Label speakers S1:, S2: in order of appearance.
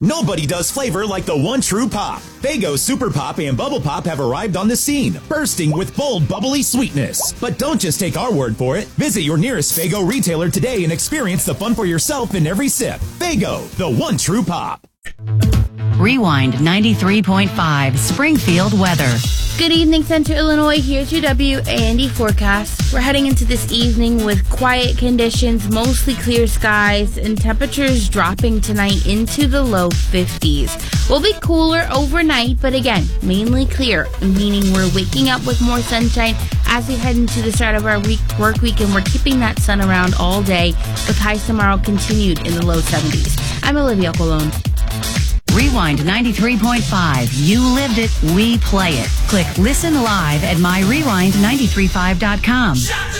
S1: Nobody does flavor like the one true pop. Faygo Super Pop and Bubble Pop have arrived on the scene, bursting with bold, bubbly sweetness. But don't just take our word for it. Visit your nearest Faygo retailer today and experience the fun for yourself in every sip. Faygo, the one true pop.
S2: Rewind 93.5 Springfield weather.
S3: Good evening, Central Illinois. Here's your WAND forecast. We're heading into this evening with quiet conditions, mostly clear skies, and temperatures dropping tonight into the low 50s. We'll be cooler overnight, but again, mainly clear, meaning we're waking up with more sunshine as we head into the start of our work week, and we're keeping that sun around all day, with highs tomorrow continued in the low 70s. I'm Olivia Colon.
S2: Rewind 93.5. You lived it, we play it. Click Listen Live at myrewind935.com.